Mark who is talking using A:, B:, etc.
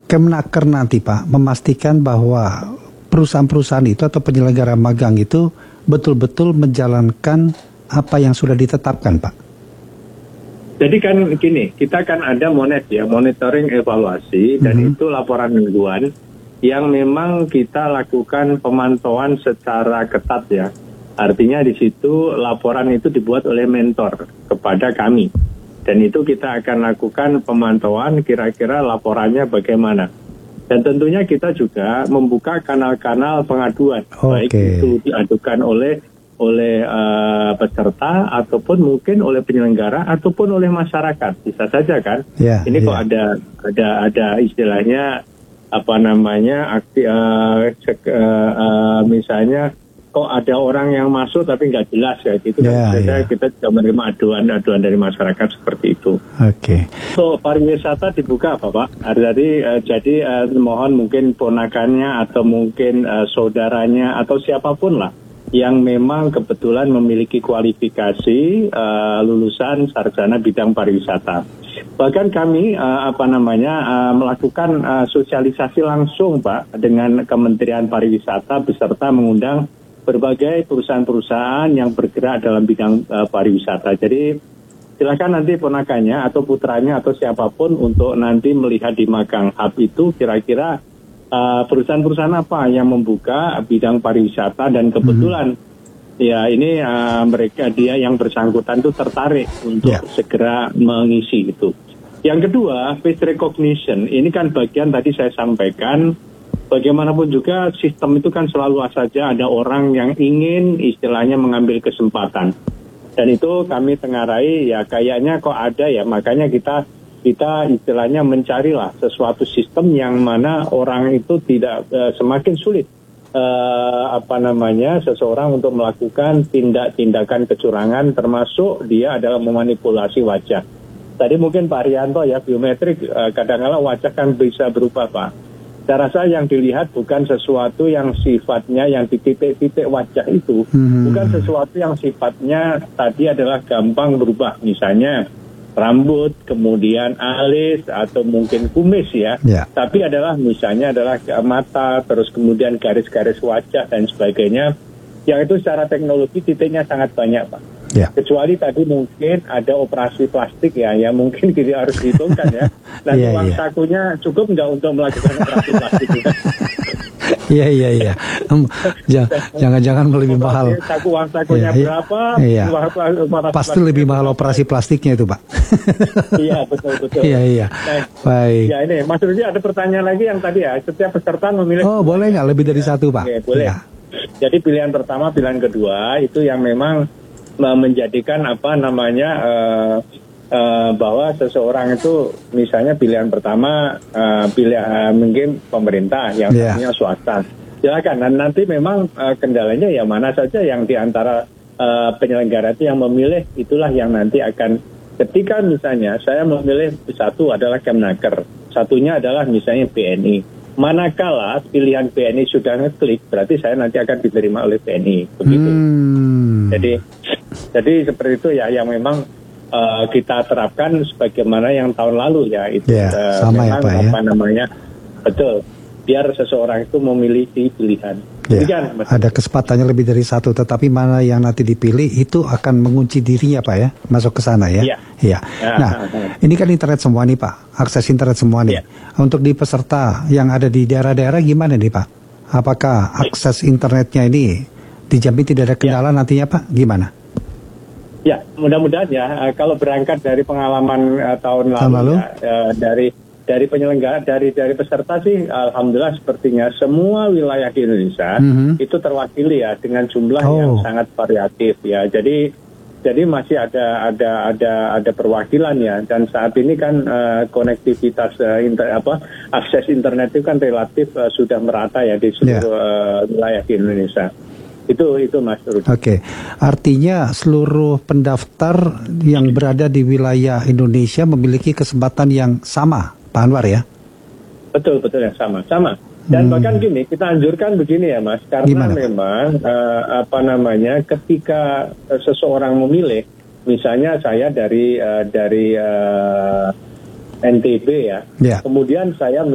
A: Kemenaker nanti Pak memastikan bahwa perusahaan-perusahaan itu atau penyelenggara magang itu betul-betul menjalankan apa yang sudah ditetapkan Pak?
B: Jadi kan gini, kita kan ada monitoring evaluasi, dan itu laporan mingguan yang memang kita lakukan pemantauan secara ketat ya. Artinya di situ laporan itu dibuat oleh mentor kepada kami. Dan itu kita akan lakukan pemantauan kira-kira laporannya bagaimana. Dan tentunya kita juga membuka kanal-kanal pengaduan. Baik itu diadukan oleh peserta ataupun mungkin oleh penyelenggara ataupun oleh masyarakat, bisa saja kan. Ini kok ada istilahnya apa namanya misalnya kok ada orang yang masuk tapi nggak jelas ya gitu. Kita juga menerima aduan dari masyarakat seperti itu. So pariwisata dibuka apa Pak? Jadi mohon mungkin ponakannya atau mungkin saudaranya atau siapapun lah yang memang kebetulan memiliki kualifikasi lulusan sarjana bidang pariwisata. Bahkan kami melakukan sosialisasi langsung Pak dengan Kementerian Pariwisata beserta mengundang berbagai perusahaan-perusahaan yang bergerak dalam bidang pariwisata. Jadi silakan nanti ponakannya atau putranya atau siapapun untuk nanti melihat di Magang Hub itu kira-kira perusahaan-perusahaan apa yang membuka bidang pariwisata, dan kebetulan ya ini dia yang bersangkutan itu tertarik untuk segera mengisi itu. Yang kedua, face recognition. Ini kan bagian tadi saya sampaikan, bagaimanapun juga sistem itu kan selalu saja ada orang yang ingin istilahnya mengambil kesempatan. Dan itu kami tengarai ya kayaknya kok ada ya, makanya kita istilahnya mencarilah sesuatu sistem yang mana orang itu tidak semakin sulit seseorang untuk melakukan tindakan kecurangan, termasuk dia adalah memanipulasi wajah. Tadi mungkin Pak Rianto ya, biometrik kadang-kadang wajah kan bisa berubah Pak. Saya rasa yang dilihat bukan sesuatu yang sifatnya yang di titik-titik wajah itu, bukan sesuatu yang sifatnya tadi adalah gampang berubah, misalnya rambut, kemudian alis, atau mungkin kumis ya. Tapi misalnya adalah mata, terus kemudian garis-garis wajah dan sebagainya. Yang itu secara teknologi titiknya sangat banyak Pak. Kecuali tadi mungkin ada operasi plastik ya, yang mungkin kita harus hitungkan ya. Nanti uang sakunya cukup nggak untuk melakukan operasi plastik itu?
A: Iya. Jangan-jangan lebih mahal.
B: Uang sakunya berapa?
A: Pasti lebih mahal operasi plastiknya itu Pak.
B: Iya, betul.
A: Iya. Baik.
B: Ya ini, Mas Rudi ada pertanyaan lagi yang tadi ya. Setiap peserta memilih.
A: Oh, boleh nggak lebih dari satu Pak?
B: Boleh. Jadi pilihan pertama, pilihan kedua itu yang memang menjadikan bahwa seseorang itu misalnya pilihan pertama mungkin pemerintah, yang satunya swasta. Silakan. Dan nanti memang kendalanya ya mana saja yang diantara penyelenggara itu yang memilih, itulah yang nanti akan ketika misalnya saya memilih satu adalah Kemenaker, satunya adalah misalnya BNI. Manakala pilihan BNI sudah ngeklik, berarti saya nanti akan diterima oleh BNI. Begitu. Jadi seperti itu ya yang memang kita terapkan sebagaimana yang tahun lalu ya itu
A: sama ya Pak ya.
B: Betul. Biar seseorang itu memiliki pilihan.
A: Ada kesempatannya lebih dari satu, tetapi mana yang nanti dipilih itu akan mengunci dirinya Pak ya, masuk ke sana ya. Nah, ini kan internet semua nih Pak, akses internet semua nih. Untuk di peserta yang ada di daerah-daerah gimana nih Pak? Apakah akses internetnya ini dijamin tidak ada kendala nantinya Pak? Gimana?
B: Ya, mudah-mudahan ya. Kalau berangkat dari pengalaman tahun lalu? Dari penyelenggara, dari peserta sih, alhamdulillah sepertinya semua wilayah di Indonesia itu terwakili ya dengan jumlah yang sangat variatif ya. Jadi masih ada perwakilan ya. Dan saat ini kan konektivitas akses internet itu kan relatif sudah merata ya di seluruh wilayah di Indonesia. Itu Mas Rudi.
A: Artinya seluruh pendaftar yang berada di wilayah Indonesia memiliki kesempatan yang sama, Pak Anwar ya? Betul yang sama. Dan bahkan gini, kita anjurkan begini ya Mas, karena memang ketika seseorang memilih, misalnya saya dari NTB ya, kemudian saya